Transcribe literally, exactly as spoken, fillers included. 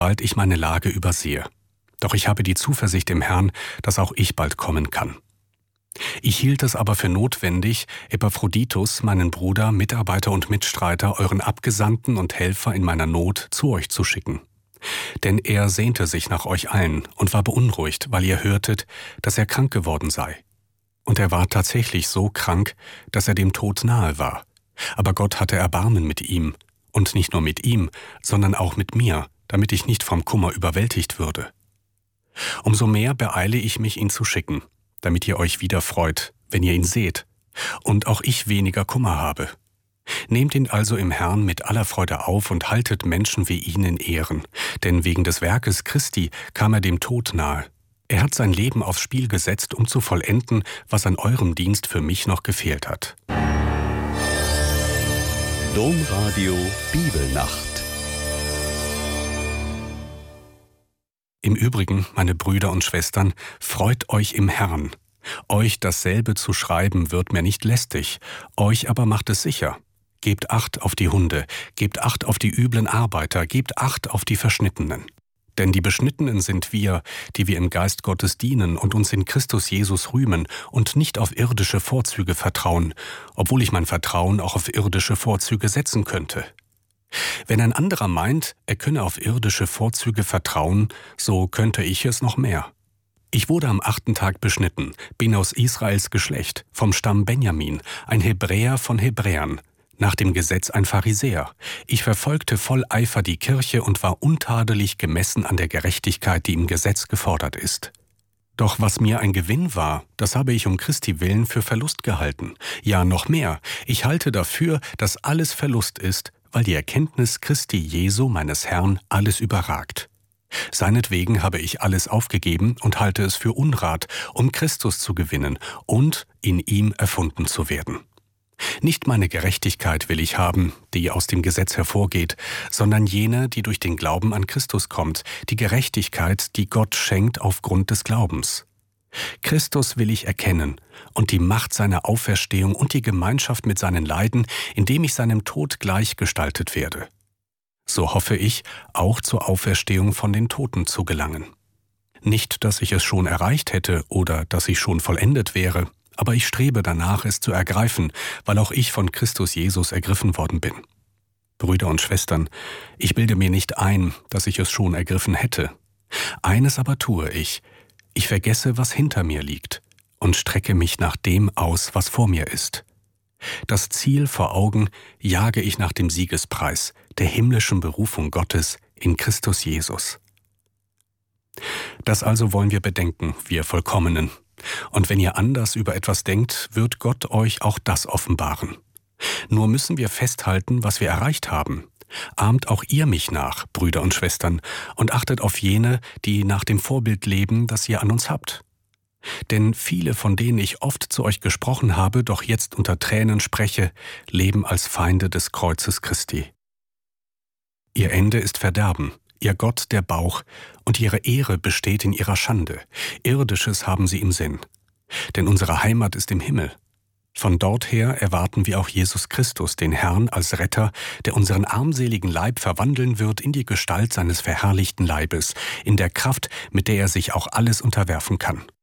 bald ich meine Lage übersehe. Doch ich habe die Zuversicht im Herrn, dass auch ich bald kommen kann. Ich hielt es aber für notwendig, Epaphroditus, meinen Bruder, Mitarbeiter und Mitstreiter, euren Abgesandten und Helfer in meiner Not, zu euch zu schicken. Denn er sehnte sich nach euch allen und war beunruhigt, weil ihr hörtet, dass er krank geworden sei. Und er war tatsächlich so krank, dass er dem Tod nahe war. Aber Gott hatte Erbarmen mit ihm, und nicht nur mit ihm, sondern auch mit mir, damit ich nicht vom Kummer überwältigt würde. Umso mehr beeile ich mich, ihn zu schicken, damit ihr euch wieder freut, wenn ihr ihn seht, und auch ich weniger Kummer habe. Nehmt ihn also im Herrn mit aller Freude auf und haltet Menschen wie ihn in Ehren, denn wegen des Werkes Christi kam er dem Tod nahe. Er hat sein Leben aufs Spiel gesetzt, um zu vollenden, was an eurem Dienst für mich noch gefehlt hat. Domradio Bibelnacht. Im Übrigen, meine Brüder und Schwestern, freut euch im Herrn. Euch dasselbe zu schreiben wird mir nicht lästig, euch aber macht es sicher. Gebt Acht auf die Hunde, gebt Acht auf die üblen Arbeiter, gebt Acht auf die Verschnittenen. Denn die Beschnittenen sind wir, die wir im Geist Gottes dienen und uns in Christus Jesus rühmen und nicht auf irdische Vorzüge vertrauen, obwohl ich mein Vertrauen auch auf irdische Vorzüge setzen könnte. Wenn ein anderer meint, er könne auf irdische Vorzüge vertrauen, so könnte ich es noch mehr. Ich wurde am achten Tag beschnitten, bin aus Israels Geschlecht, vom Stamm Benjamin, ein Hebräer von Hebräern, nach dem Gesetz ein Pharisäer. Ich verfolgte voll Eifer die Kirche und war untadelig gemessen an der Gerechtigkeit, die im Gesetz gefordert ist. Doch was mir ein Gewinn war, das habe ich um Christi willen für Verlust gehalten. Ja, noch mehr, ich halte dafür, dass alles Verlust ist, weil die Erkenntnis Christi Jesu, meines Herrn, alles überragt. Seinetwegen habe ich alles aufgegeben und halte es für Unrat, um Christus zu gewinnen und in ihm erfunden zu werden. Nicht meine Gerechtigkeit will ich haben, die aus dem Gesetz hervorgeht, sondern jene, die durch den Glauben an Christus kommt, die Gerechtigkeit, die Gott schenkt aufgrund des Glaubens. Christus will ich erkennen und die Macht seiner Auferstehung und die Gemeinschaft mit seinen Leiden, indem ich seinem Tod gleichgestaltet werde. So hoffe ich, auch zur Auferstehung von den Toten zu gelangen. Nicht, dass ich es schon erreicht hätte oder dass ich schon vollendet wäre, aber ich strebe danach, es zu ergreifen, weil auch ich von Christus Jesus ergriffen worden bin. Brüder und Schwestern, ich bilde mir nicht ein, dass ich es schon ergriffen hätte. Eines aber tue ich, ich vergesse, was hinter mir liegt und strecke mich nach dem aus, was vor mir ist. Das Ziel vor Augen jage ich nach dem Siegespreis, der himmlischen Berufung Gottes in Christus Jesus. Das also wollen wir bedenken, wir Vollkommenen. Und wenn ihr anders über etwas denkt, wird Gott euch auch das offenbaren. Nur müssen wir festhalten, was wir erreicht haben. Ahmt auch ihr mich nach, Brüder und Schwestern, und achtet auf jene, die nach dem Vorbild leben, das ihr an uns habt. Denn viele, von denen ich oft zu euch gesprochen habe, doch jetzt unter Tränen spreche, leben als Feinde des Kreuzes Christi. Ihr Ende ist Verderben, ihr Gott der Bauch, und ihre Ehre besteht in ihrer Schande. Irdisches haben sie im Sinn. Denn unsere Heimat ist im Himmel. Von dort her erwarten wir auch Jesus Christus, den Herrn, als Retter, der unseren armseligen Leib verwandeln wird in die Gestalt seines verherrlichten Leibes, in der Kraft, mit der er sich auch alles unterwerfen kann.